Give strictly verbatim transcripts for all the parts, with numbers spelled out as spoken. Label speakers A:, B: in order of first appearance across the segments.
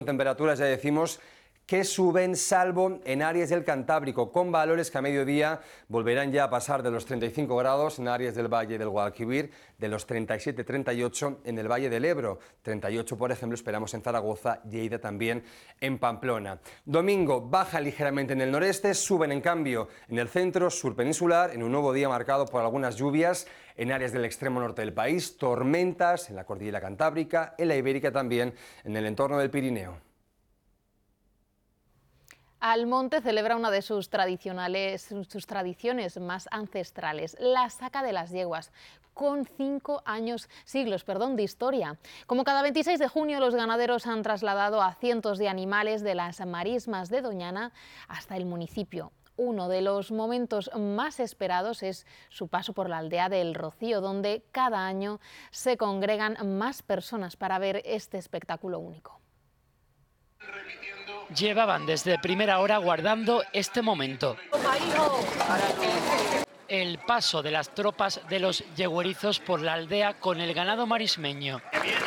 A: Temperaturas, ya decimos, que suben, salvo en áreas del Cantábrico, con valores que a mediodía volverán ya a pasar de los treinta y cinco grados en áreas del Valle del Guadalquivir, de los treinta y siete treinta y ocho en el Valle del Ebro, treinta y ocho por ejemplo esperamos en Zaragoza, Lleida también en Pamplona. Domingo baja ligeramente en el noreste, suben en cambio en el centro, sur peninsular, en un nuevo día marcado por algunas lluvias en áreas del extremo norte del país, tormentas en la cordillera Cantábrica, en la Ibérica también, en el entorno del Pirineo.
B: Almonte celebra una de sus, tradicionales, sus tradiciones más ancestrales, la saca de las yeguas, con cinco años, siglos perdón, de historia. Como cada veintiséis de junio, los ganaderos han trasladado a cientos de animales de las marismas de Doñana hasta el municipio. Uno de los momentos más esperados es su paso por la aldea del Rocío, donde cada año se congregan más personas para ver este espectáculo único.
C: Llevaban desde primera hora guardando este momento. El paso de las tropas de los yeguerizos por la aldea con el ganado marismeño.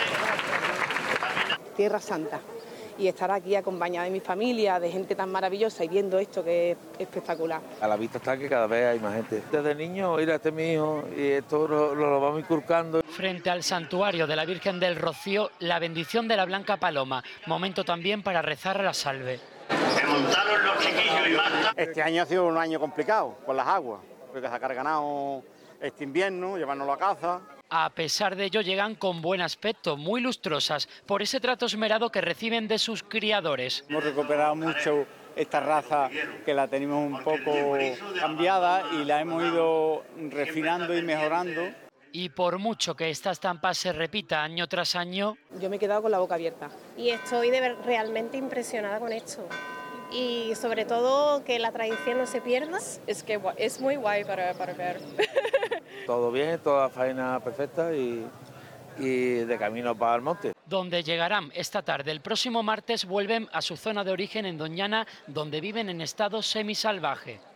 D: Tierra Santa. Y estar aquí acompañada de mi familia, de gente tan maravillosa y viendo esto que es espectacular.
E: A la vista está que cada vez hay más gente. Desde niño, ir a este mi hijo y esto lo, lo, lo vamos inculcando.
C: Frente al santuario de la Virgen del Rocío, la bendición de la Blanca Paloma, momento también para rezar la salve.
F: Se montaron los chiquillos y basta.
G: Este año ha sido un año complicado por las aguas, porque sacar ganado este invierno, llevárnoslo a caza.
C: A pesar de ello llegan con buen aspecto, muy lustrosas, por ese trato esmerado que reciben de sus criadores.
G: Hemos recuperado mucho esta raza que la tenemos un poco cambiada y la hemos ido refinando y mejorando.
C: Y por mucho que esta estampa se repita año tras año...
D: Yo me he quedado con la boca abierta.
H: Y estoy de ver, realmente impresionada con esto. Y sobre todo que la tradición no se pierda.
I: Es que es muy guay para, para ver.
E: Todo bien, toda faena perfecta y, y de camino para el monte.
C: Donde llegarán esta tarde. El próximo martes vuelven a su zona de origen en Doñana, donde viven en estado semisalvaje.